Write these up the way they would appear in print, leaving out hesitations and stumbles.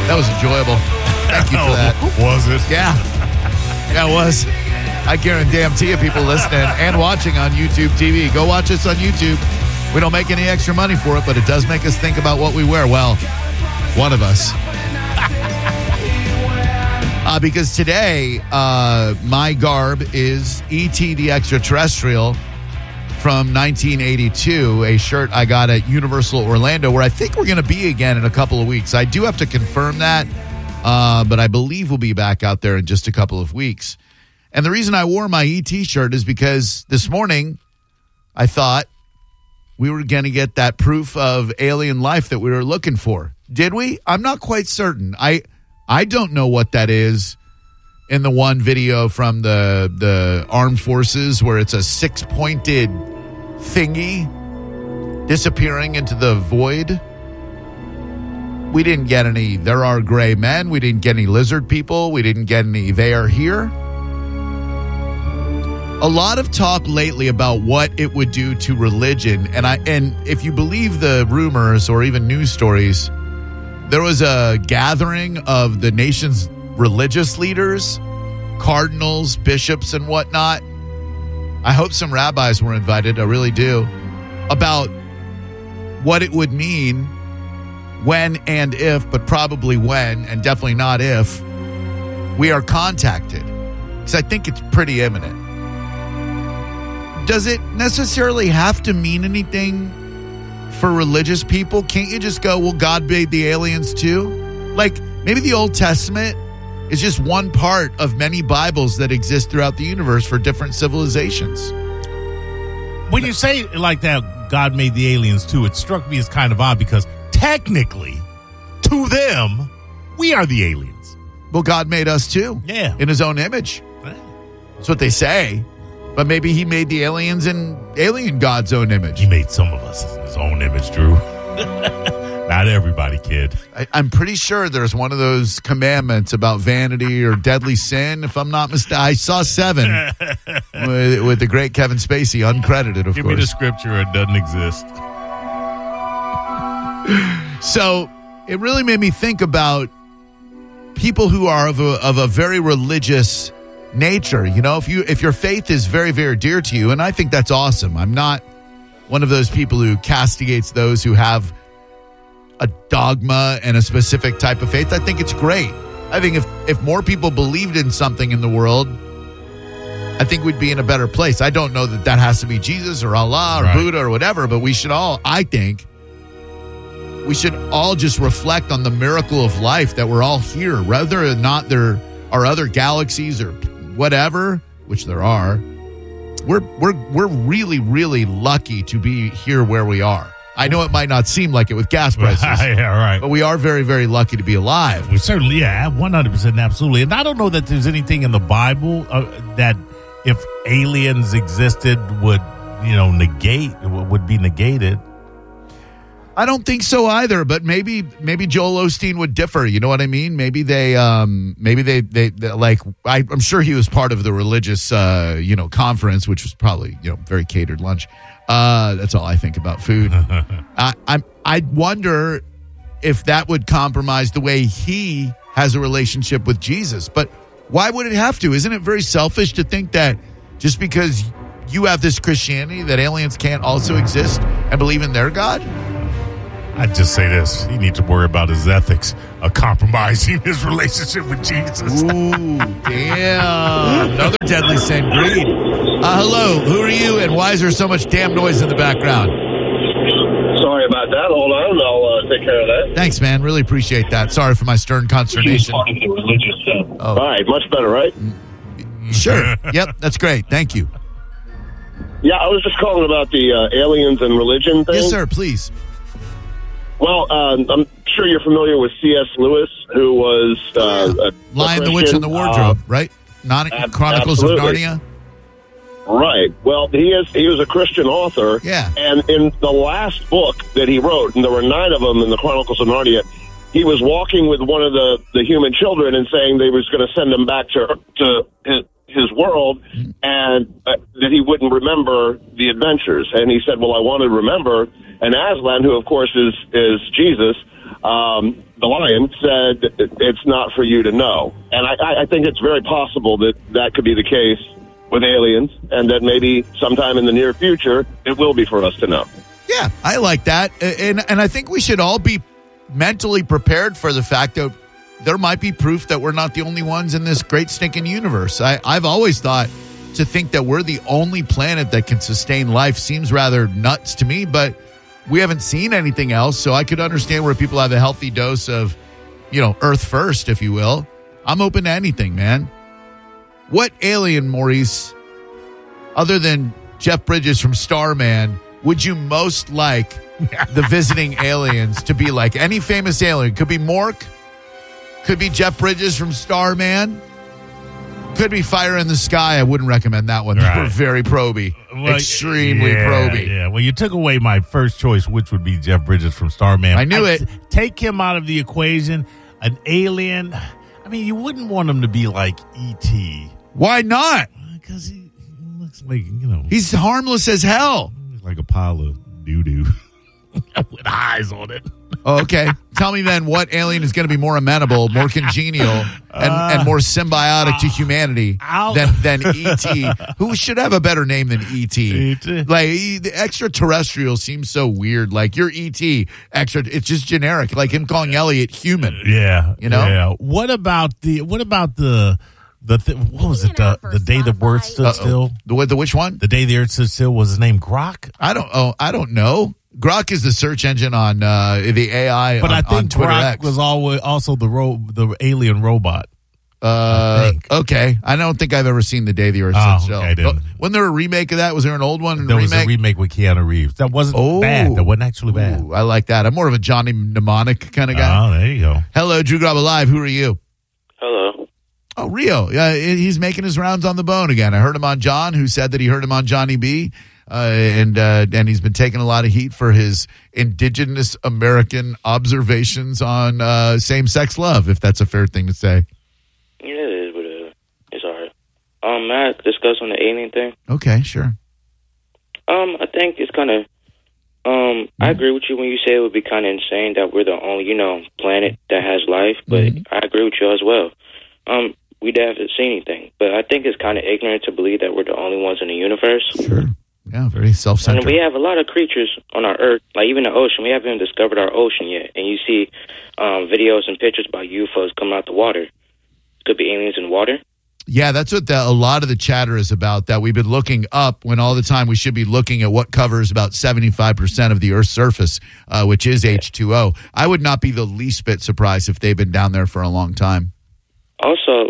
That was enjoyable. Thank you for that. Was it? Yeah. Yeah, it was. I guarantee you people listening and watching on YouTube TV. Go watch us on YouTube. We don't make any extra money for it, but it does make us think about what we wear. Well, one of us. Because today, my garb is E.T. the Extraterrestrial from 1982, a shirt I got at Universal Orlando, where I think we're going to be again in a couple of weeks. I do have to confirm that, but I believe we'll be back out there in just a couple of weeks. And the reason I wore my E.T. shirt is because this morning I thought we were going to get that proof of alien life that we were looking for. Did we? I'm not quite certain. I don't know what that is in the one video from the armed forces where it's a 6-pointed thingy disappearing into the void. We didn't get any "there are gray men." We didn't get any lizard people. We didn't get any "they are here." A lot of talk lately about what it would do to religion, and if you believe the rumors or even news stories, there was a gathering of the nation's religious leaders, cardinals, bishops, and whatnot. I hope some rabbis were invited, I really do, about what it would mean when and if, but probably when and definitely not if, we are contacted. Because I think it's pretty imminent. Does it necessarily have to mean anything for religious people? Can't you just go, well, God made the aliens too? Like, maybe the Old Testament is just one part of many Bibles that exist throughout the universe for different civilizations. When you say it like that, God made the aliens too, it struck me as kind of odd because technically, to them, we are the aliens. Well, God made us too. Yeah. In his own image. That's what they say. But maybe he made the aliens in alien God's own image. He made some of us in his own image, Drew. Not everybody, kid. I'm pretty sure there's one of those commandments about vanity or deadly sin, if I'm not mistaken. I saw 7 with the great Kevin Spacey, uncredited, of course. Give me the scripture. It doesn't exist. So it really made me think about people who are of a very religious nature. You know, if your faith is very, very dear to you, and I think that's awesome. I'm not one of those people who castigates those who have a dogma and a specific type of faith. I think it's great. I think if more people believed in something in the world, I think we'd be in a better place. I don't know that has to be Jesus or Allah or Buddha or whatever, but we should all just reflect on the miracle of life that we're all here, whether or not there are other galaxies or whatever, which there are. We're really, really lucky to be here where we are. I know it might not seem like it with gas prices. Yeah, right. But we are very, very lucky to be alive. We certainly, 100%, absolutely. And I don't know that there's anything in the Bible that if aliens existed would be negated. I don't think so either, but maybe Joel Osteen would differ. You know what I mean? Maybe they like, I'm sure he was part of the religious, conference, which was probably, very catered lunch. That's all I think about food. I wonder if that would compromise the way he has a relationship with Jesus. But why would it have to? Isn't it very selfish to think that just because you have this Christianity that aliens can't also exist and believe in their God? I'd just say this. He needs to worry about his ethics of compromising his relationship with Jesus. Ooh, damn. Another deadly sin, greed. Hello, who are you and why is there so much damn noise in the background? Sorry about that. Hold on. I'll take care of that. Thanks, man. Really appreciate that. Sorry for my stern consternation. Part of the religious stuff. Oh. All right. Much better, right? Sure. Yep. That's great. Thank you. Yeah, I was just calling about the aliens and religion thing. Yes, sir. Please. Well, I'm sure you're familiar with C.S. Lewis, who was a Lion, the Witch, and the Wardrobe, right? Chronicles of Narnia. Right. Well, he was a Christian author. Yeah. And in the last book that he wrote, and there were 9 of them in the Chronicles of Narnia, he was walking with one of the human children and saying they was going to send him back to his world, and that he wouldn't remember the adventures. And he said, well, I want to remember. And Aslan, who of course is Jesus, the lion, said it's not for you to know. And I think it's very possible that could be the case with aliens, and that maybe sometime in the near future, it will be for us to know. Yeah, I like that. And I think we should all be mentally prepared for the fact that there might be proof that we're not the only ones in this great stinking universe. I've always thought to think that we're the only planet that can sustain life seems rather nuts to me, but we haven't seen anything else, so I could understand where people have a healthy dose of, Earth first, if you will. I'm open to anything, man. What alien, Maurice, other than Jeff Bridges from Starman, would you most like the visiting aliens to be like? Any famous alien. Could be Mork. Could be Jeff Bridges from Starman. Could be Fire in the Sky. I wouldn't recommend that one. Right. They were very proby. Well, extremely proby. Yeah, well, you took away my first choice, which would be Jeff Bridges from Starman. I knew it. Take him out of the equation. An alien. I mean, you wouldn't want him to be like E.T. Why not? Because he looks like, He's harmless as hell. like a pile of doo-doo with eyes on it. Oh, okay. Tell me then what alien is going to be more amenable, more congenial, and more symbiotic to humanity than E.T., who should have a better name than E.T. Like, the extraterrestrial seems so weird. Like, you're E.T. It's just generic. Like him calling Elliot human. Yeah. Yeah. What about the what was it? The day the Earth stood still? The which one? The day the Earth stood still was his name Grok? I don't know. Grok is the search engine on the AI but on, I think on Twitter Grok X. was always also the alien robot. Okay. I don't think I've ever seen The Day the Earth Stood Still. Okay, wasn't there a remake of that? Was there an old one? There was a remake with Keanu Reeves. That wasn't bad. That wasn't actually bad. I like that. I'm more of a Johnny Mnemonic kind of guy. Oh, there you go. Hello, Drew Graba Live. Who are you? Hello. Oh, Rio. He's making his rounds on the bone again. I heard him on John, who said that he heard him on Johnny B. And he's been taking a lot of heat for his indigenous American observations on same-sex love, if that's a fair thing to say. Yeah, it is, but it's all right. May I discuss on the alien thing? Okay, sure. I think it's kind of, I agree with you when you say it would be kind of insane that we're the only, planet that has life, but I agree with you as well. We haven't seen anything, but I think it's kind of ignorant to believe that we're the only ones in the universe. Sure. Yeah, very self-centered. And we have a lot of creatures on our Earth, like even the ocean. We haven't even discovered our ocean yet. And you see videos and pictures about UFOs coming out the water. Could be aliens in water. Yeah, that's what a lot of the chatter is about, that we've been looking up when all the time we should be looking at what covers about 75% of the Earth's surface, which is H2O. I would not be the least bit surprised if they've been down there for a long time. Also,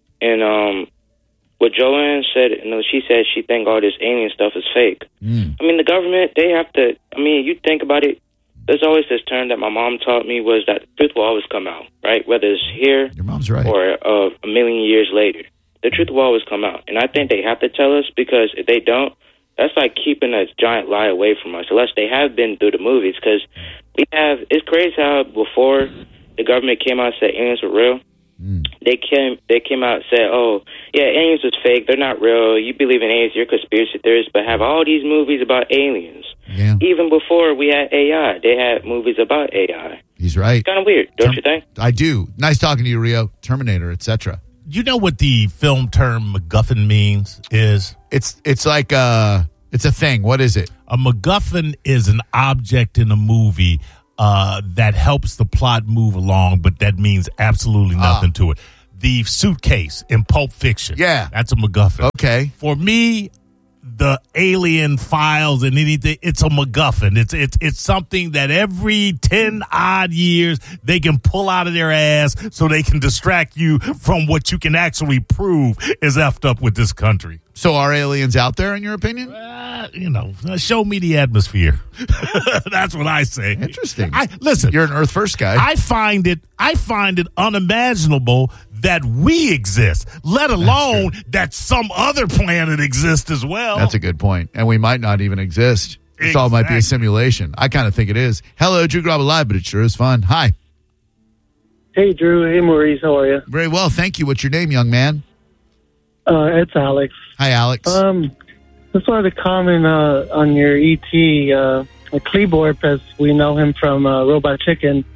what Joanne said, she said she think all this alien stuff is fake. I mean, the government, they have to, you think about it, there's always this term that my mom taught me was that the truth will always come out, right? Whether it's here Your mom's right. or a million years later. The truth will always come out. And I think they have to tell us, because if they don't, that's like keeping a giant lie away from us, unless they have been through the movies. Because it's crazy how before the government came out and said aliens were real, they came out and said, oh, yeah, aliens was fake. They're not real. You believe in aliens, you're a conspiracy theorist, but have all these movies about aliens. Yeah. Even before we had AI, they had movies about AI. He's right. It's kind of weird, don't you think? I do. Nice talking to you, Rio. Terminator, etc. You know what the film term MacGuffin means is? It's like it's a thing. What is it? A MacGuffin is an object in a movie that helps the plot move along, but that means absolutely nothing to it. The suitcase in Pulp Fiction. Yeah. That's a MacGuffin. Okay. For me, the alien files and anything, it's a MacGuffin. It's something that every 10 odd years they can pull out of their ass so they can distract you from what you can actually prove is effed up with this country. So are aliens out there, in your opinion? Show me the atmosphere. That's what I say. Interesting. Listen, You're an Earth first guy. I find it unimaginable that we exist, let alone that some other planet exists as well. That's a good point. And we might not even exist. This all might be a simulation. I kind of think it is. Hello, Drew Graba Live, but it sure is fun. Hi. Hey, Drew. Hey, Maurice. How are you? Very well. Thank you. What's your name, young man? It's Alex. Hi, Alex. Just wanted to comment on your E.T. Kleborp, as we know him from Robot Chicken,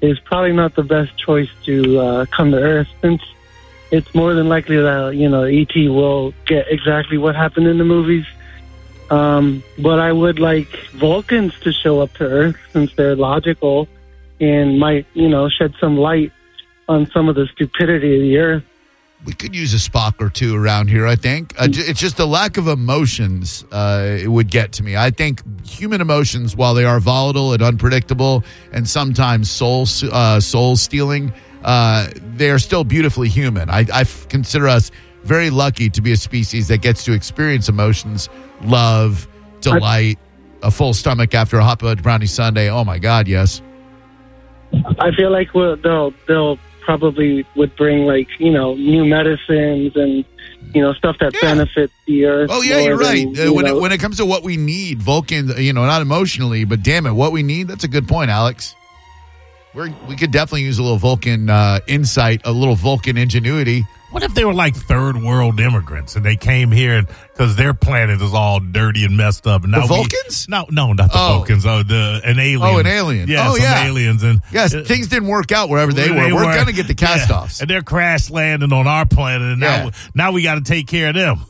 is probably not the best choice to come to Earth, since it's more than likely that, E.T. will get exactly what happened in the movies. But I would like Vulcans to show up to Earth, since they're logical and might, shed some light on some of the stupidity of the Earth. We could use a Spock or two around here, I think. It's just the lack of emotions it would get to me. I think human emotions, while they are volatile and unpredictable and sometimes soul-stealing, they are still beautifully human. I consider us very lucky to be a species that gets to experience emotions, love, delight, a full stomach after a hot fudge brownie sundae. Oh, my God, yes. I feel like they'll probably would bring new medicines and stuff that benefits the Earth. Oh yeah, you're right. When it comes to what we need, Vulcan, not emotionally, but damn it, what we need. That's a good point, Alex. We could definitely use a little Vulcan insight, a little Vulcan ingenuity. What if they were like third world immigrants and they came here because their planet is all dirty and messed up? And now the Vulcans? No, not the Vulcans. An alien. Oh, an alien. Yeah, aliens. And yes, things didn't work out wherever they were. We're going to get the cast-offs. And they're crash landing on our planet, and now we got to take care of them.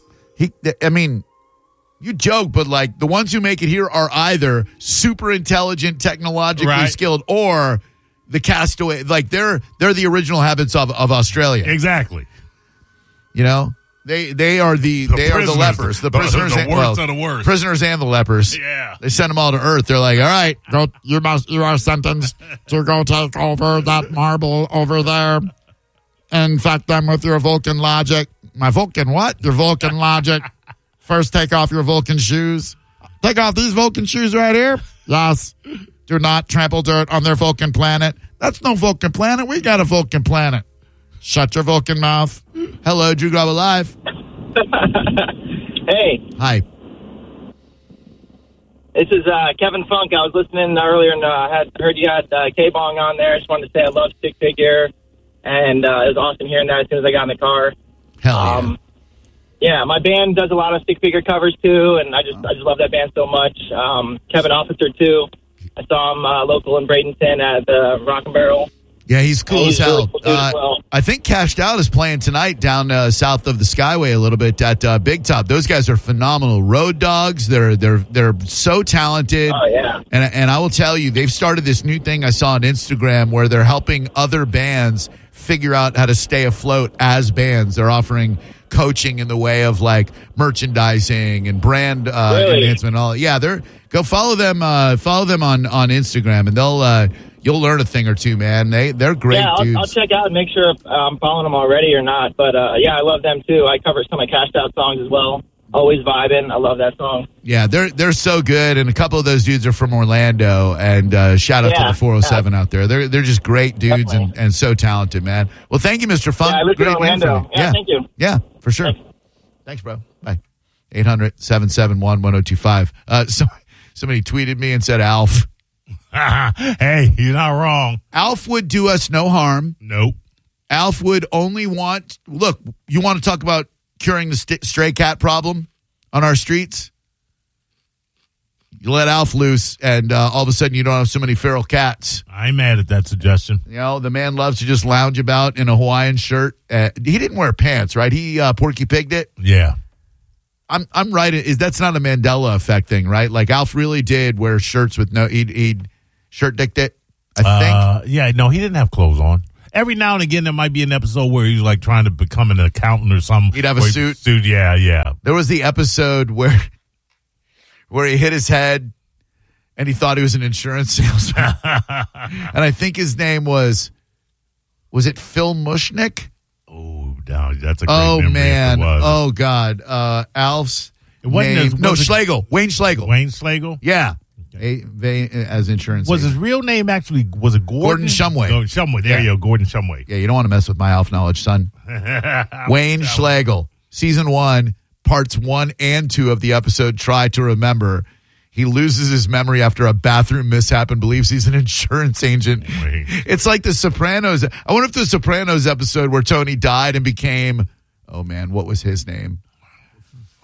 You joke, but the ones who make it here are either super intelligent, technologically skilled, or the castaway. They're the original habits of Australia. Exactly. They are the lepers, the prisoners, the worst of the worst, prisoners and the lepers. Yeah, they send them all to Earth. They're like, all right, go. You are sentenced to go take over that marble over there. Infect them with your Vulcan logic. My Vulcan what? Your Vulcan logic. First, take off your Vulcan shoes. Take off these Vulcan shoes right here. Yes. Do not trample dirt on their Vulcan planet. That's no Vulcan planet. We got a Vulcan planet. Shut your Vulcan mouth. Hello, Drew Garabo Live. Hey. Hi. This is Kevin Funk. I was listening earlier and I heard you had K-Bong on there. I just wanted to say I love Stick Figure, and it was awesome hearing that as soon as I got in the car. Hell yeah. Yeah, my band does a lot of Stick Figure covers too, and I just love that band so much. Kevin Officer too. I saw him local in Bradenton at the Rock and Barrel. Yeah, he's cool as hell. Really cool as well. I think Cashed Out is playing tonight down south of the Skyway a little bit at Big Top. Those guys are phenomenal road dogs. They're so talented. Oh yeah. And I will tell you, they've started this new thing I saw on Instagram where they're helping other bands figure out how to stay afloat as bands. They're offering coaching in the way of merchandising and brand enhancement. All go follow them on Instagram, and you'll learn a thing or two, man. They're great dudes. I'll check out and make sure if I'm following them already or not. But I love them too. I cover some of Cashed Out songs as well. Always vibing. I love that song. Yeah, they're so good, and a couple of those dudes are from Orlando. And shout out to the 407 out there. They're just great dudes and so talented, man. Well, thank you, Mr. Funk. Yeah, I live in Orlando. Yeah, thank you. Yeah, for sure. Thanks, bro. Bye. 800-771-1025. Somebody tweeted me and said, Alf. Hey, you're not wrong. Alf would do us no harm. Nope. Alf would only want... Look, you want to talk about curing the stray cat problem on our streets? You let Alf loose, and all of a sudden you don't have so many feral cats. I ain't mad at that suggestion. The man loves to just lounge about in a Hawaiian shirt. He didn't wear pants, right? He Porky Pigged it? Yeah. I'm right. That's not a Mandela effect thing, right? Alf really did wear shirts with he'd shirt dicked it, I think. Yeah, no, he didn't have clothes on. Every now and again, there might be an episode where he's trying to become an accountant or something. He'd have a suit. Yeah. There was the episode where he hit his head and he thought he was an insurance salesman. And I think his name was it Phil Mushnick? Oh, no, that's a great memory. Oh, man. Oh, God. Alf's name. Schlegel. Wayne Schlegel. Wayne Schlegel? Yeah. As insurance. Was his real name actually, was it Gordon Shumway? Oh, Shumway. There you go, Gordon Shumway. Yeah, you don't want to mess with my Alf knowledge, son. Wayne Schlegel. Season 1, parts 1 and 2 of the episode Try to Remember. He loses his memory after a bathroom mishap and believes he's an insurance agent. It's like The Sopranos. I wonder if the Sopranos episode where Tony died and became, oh man, what was his name?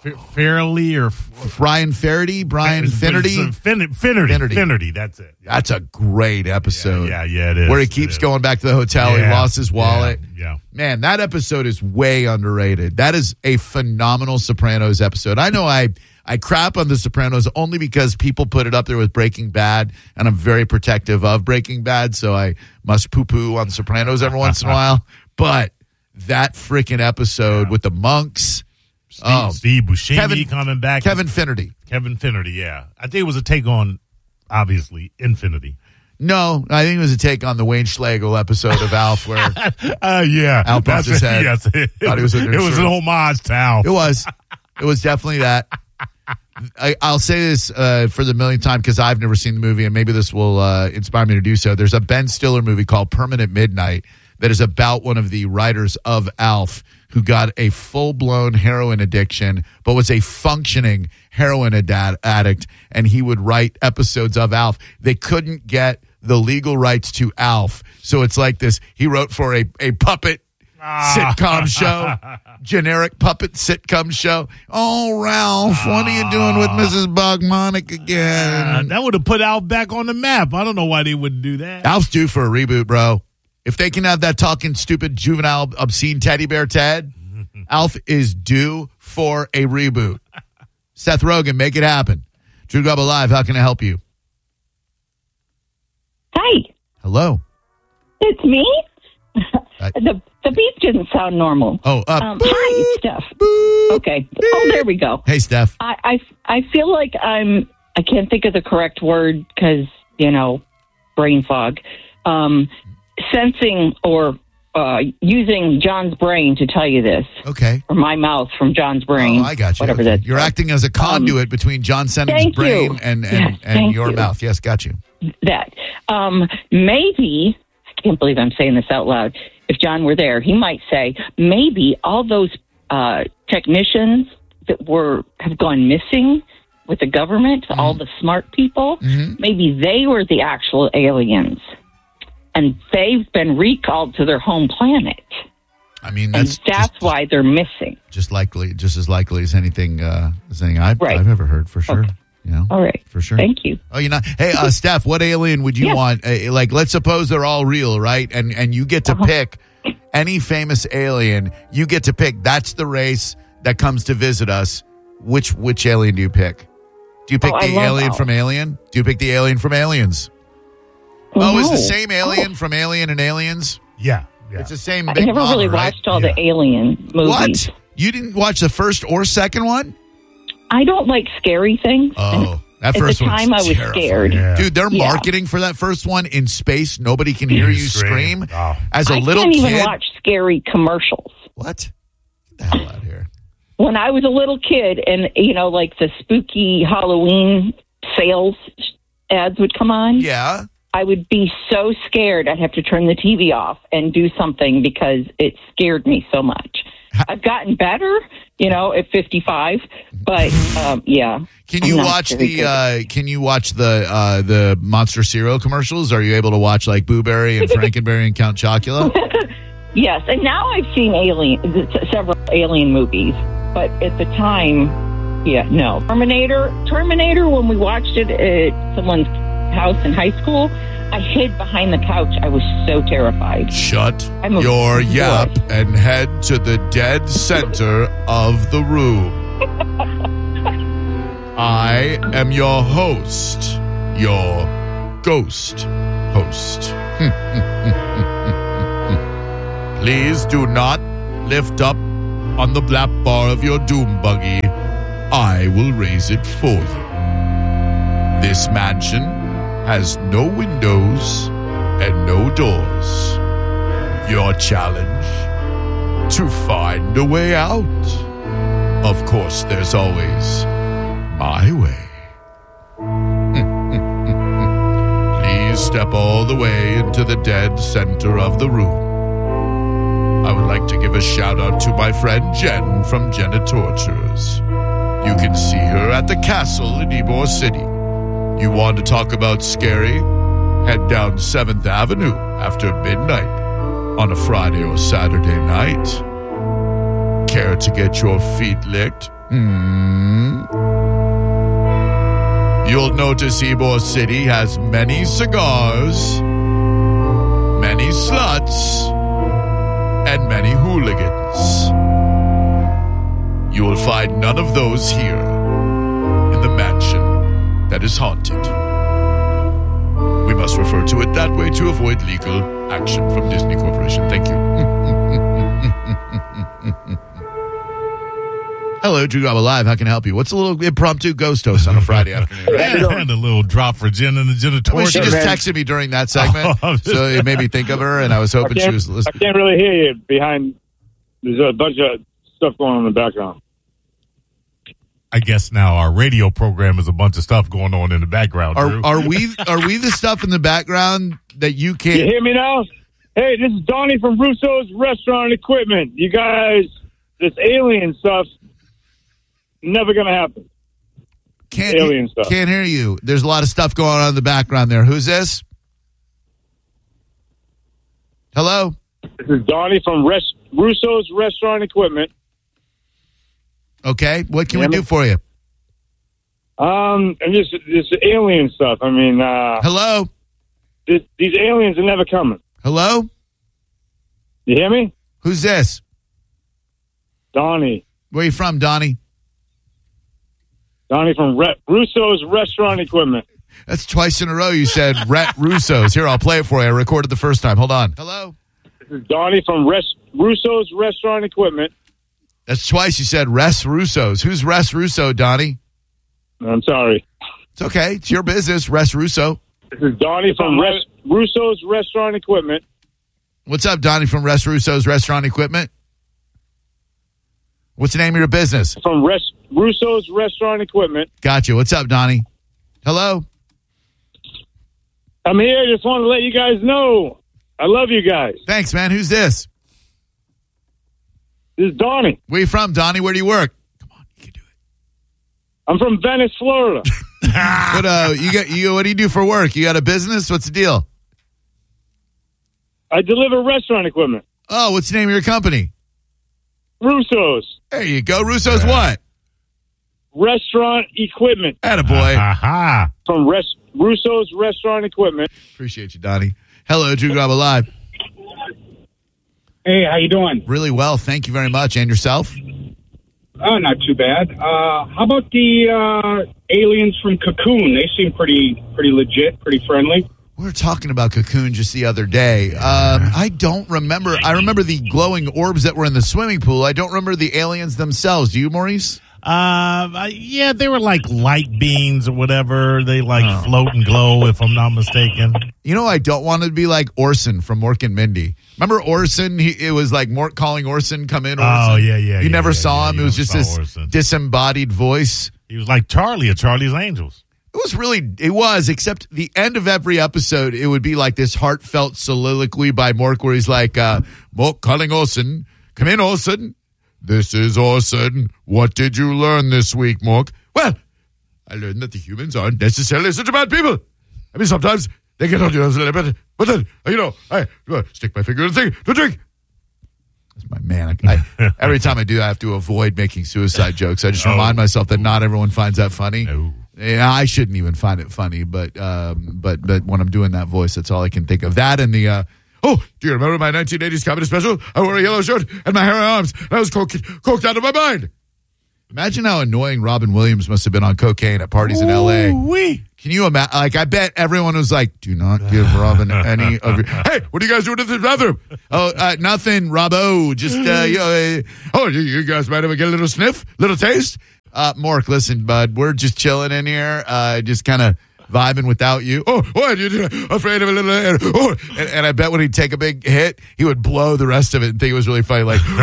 Fairly or Brian Finnerty? Finnerty. That's it. That's a great episode. Yeah, it is. Where he keeps going back to the hotel. Yeah, he lost his wallet. Yeah. Man, that episode is way underrated. That is a phenomenal Sopranos episode. I know I crap on The Sopranos only because people put it up there with Breaking Bad, and I'm very protective of Breaking Bad, so I must poo-poo on Sopranos every once in a while. But that freaking episode with the monks. Steve Buscemi coming back. Kevin Finnerty, yeah. I think it was a take on, obviously, Infinity. No, I think it was a take on the Wayne Schlegel episode of Alf where Al bumped his head. Yes, it was an homage to Alf. It was definitely that. I'll say this for the millionth time because I've never seen the movie, and maybe this will inspire me to do so. There's a Ben Stiller movie called Permanent Midnight that is about one of the writers of Alf who got a full-blown heroin addiction but was a functioning heroin addict, and he would write episodes of Alf. They couldn't get the legal rights to Alf, so it's like this. He wrote for a puppet sitcom show, generic puppet sitcom show. Oh, Ralph, what are you doing with Mrs. Bogmonic again? That would have put Alf back on the map. I don't know why they wouldn't do that. Alf's due for a reboot, bro. If they can have that talking, stupid, juvenile, obscene teddy bear Ted, Alf is due for a reboot. Seth Rogen, make it happen. Drew Gubba Live, how can I help you? Hi. Hello. It's me? The beep didn't sound normal. Oh, hi, Steph. Okay. Oh, there we go. Hey, Steph. I feel like I can't think of the correct word because, brain fog. Sensing or using John's brain to tell you this. Okay. Or my mouth from John's brain. Oh, I got you. Whatever okay. that's You're acting as a conduit between John Senning's brain and your mouth. Yes, got you. That. Maybe, I can't believe I'm saying this out loud. If John were there, he might say, maybe all those technicians that have gone missing with the government, all the smart people, maybe they were the actual aliens. And they've been recalled to their home planet. I mean, that's why they're missing. Just as likely as anything I've ever heard, for sure. Okay. All right. For sure. Thank you. Oh, Hey, Steph, what alien would you want? Let's suppose they're all real, right? And you get to pick any famous alien. You get to pick. That's the race that comes to visit us. Which alien do you pick? Do you pick the alien from Alien? Do you pick the alien from Aliens? Oh, is the same alien from Alien and Aliens? Yeah. It's the same big I never mama, really watched all the Alien movies. What? You didn't watch the first or second one? I don't like scary things. Oh, that first one. At the time, I was scared. Yeah. Dude, they're marketing for that first one in space. Nobody can hear you scream. Oh. As a little kid, I kid. can't even watch scary commercials. What? Get the hell out of here. When I was a little kid and, like the spooky Halloween sales ads would come on. Yeah. I would be so scared I'd have to turn the TV off and do something because it scared me so much. I've gotten better, at 55, but yeah. Can you watch the Monster Cereal commercials? Are you able to watch like Boo Berry and Frankenberry and Count Chocula? Yes, and now I've seen several Alien movies, but at the time, no. Terminator. When we watched it at someone's house in high school, I hid behind the couch. I was so terrified. Shut your yap and head to the dead center of the room. I am your host, your ghost host. Please do not lift up on the lap bar of your doom buggy. I will raise it for you. This mansion has no windows and no doors. Your challenge, to find a way out. Of course, there's always my way. Please step all the way into the dead center of the room. I would like to give a shout out to my friend Jen from Jenna Tortures. You can see her at the castle in Ybor City. You want to talk about scary? Head down 7th Avenue after midnight on a Friday or Saturday night. Care to get your feet licked? You'll notice Ybor City has many cigars, many sluts, and many hooligans. You will find none of those here in the mansion that is haunted. We must refer to it that way to avoid legal action from Disney Corporation. Thank you. Hello, Drew Garbo Live. How can I help you? What's a little impromptu ghost host on a Friday afternoon? And a little drop for Jen and the janitorial. Well, she just texted me during that segment, so it made me think of her, and I was hoping she was listening. I can't really hear you behind. There's a bunch of stuff going on in the background. I guess now our radio program is a bunch of stuff going on in the background. Drew. Are we the stuff in the background that you can't? You hear me now? Hey, this is Donnie from Russo's Restaurant Equipment. You guys, this alien stuff, never going to happen. Alien stuff. Can't hear you. There's a lot of stuff going on in the background there. Who's this? Hello? This is Donnie from Russo's Restaurant Equipment. Okay. What can we do for you? And this alien stuff. I mean, hello? These aliens are never coming. Hello? You hear me? Who's this? Donnie. Where are you from, Donnie? Donnie from Russo's Restaurant Equipment. That's twice in a row you said Russo's. Here, I'll play it for you. I recorded the first time. Hold on. Hello? This is Donnie from Russo's Restaurant Equipment. That's twice you said Russo's. Who's Russo, Donnie? I'm sorry. It's okay. It's your business, Russo. This is Donnie from Russo's Restaurant Equipment. What's up, Donnie from Russo's Restaurant Equipment? What's the name of your business? From Russo's Restaurant Equipment. Gotcha. What's up, Donnie? Hello? I'm here. Just want to let you guys know. I love you guys. Thanks, man. Who's this? This is Donnie. Where you from, Donnie? Where do you work? Come on, you can do it. I'm from Venice, Florida. What do you do for work? You got a business? What's the deal? I deliver restaurant equipment. Oh, what's the name of your company? Russo's. There you go. Russo's what? Restaurant Equipment. Attaboy. From Russo's Restaurant Equipment. Appreciate you, Donnie. Hello, Drew Garbo Live. Hey, how you doing? Really well. Thank you very much. And yourself? Oh, not too bad. How about the aliens from Cocoon? They seem pretty legit, pretty friendly. We were talking about Cocoon just the other day. I don't remember. I remember the glowing orbs that were in the swimming pool. I don't remember the aliens themselves. Do you, Maurice? Yeah, they were like light beams or whatever. They float and glow, if I'm not mistaken. You know, I don't want to be like Orson from Mork and Mindy. Remember Orson? It was like Mork calling Orson, come in, Orson. Oh, yeah. You never saw him. It was just this Orson. Disembodied voice. He was like Charlie at Charlie's Angels. It was, except the end of every episode, it would be like this heartfelt soliloquy by Mork where he's like, Mork calling Orson, come in, Orson. This is Orson. What did you learn this week, Mork? Well, I learned that the humans aren't necessarily such bad people. I mean, sometimes they get on your nerves a little bit, but then, I stick my finger in the thing to drink. That's my man. Every time I do that, I have to avoid making suicide jokes. I just remind myself that not everyone finds that funny. No. Yeah, I shouldn't even find it funny, but when I'm doing that voice, that's all I can think of. That and the, do you remember my 1980s comedy special? I wore a yellow shirt and my hair and arms, and I was coked out of my mind. Imagine how annoying Robin Williams must have been on cocaine at parties in L.A. Can you imagine? Like, I bet everyone was like, do not give Robin any of your... Hey, what are you guys doing in the bathroom? Oh, nothing, Robbo. Just, you guys might ever get a little sniff, little taste? Mork, listen, bud, we're just chilling in here, just kind of vibing without you. Oh, what? You're afraid of a little air. Oh, and I bet when he'd take a big hit, he would blow the rest of it and think it was really funny. Like,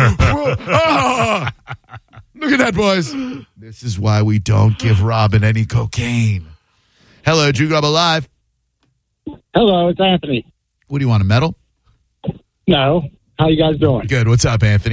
look at that, boys. This is why we don't give Robin any cocaine. Hello, Drew Garbo Live. Hello, it's Anthony. What do you want, a medal? No. How you guys doing? Good. What's up, Anthony?